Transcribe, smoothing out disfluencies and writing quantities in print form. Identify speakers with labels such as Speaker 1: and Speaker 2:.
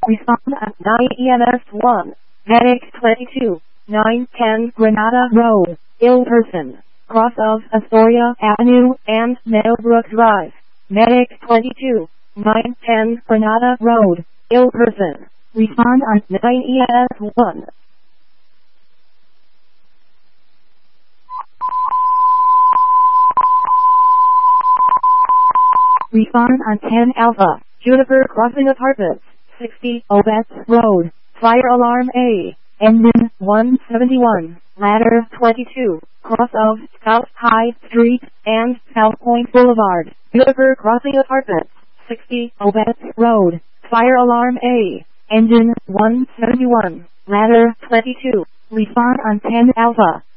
Speaker 1: Respond at 9 EMS 1. Medic 22. 910 Granada Road, ill person. Cross of Astoria Avenue and Meadowbrook Drive. Medic 22. 910 Granada Road, ill person. Respond on 9 EMS 1. Respond on 10 Alpha, Juniper Crossing Apartments, 60 Obetz Road, Fire Alarm A, Engine 171, Ladder 22, cross of South High Street and South Point Boulevard, Juniper Crossing Apartments, 60 Obetz Road, Fire Alarm A, Engine 171, Ladder 22. Respond on 10 Alpha.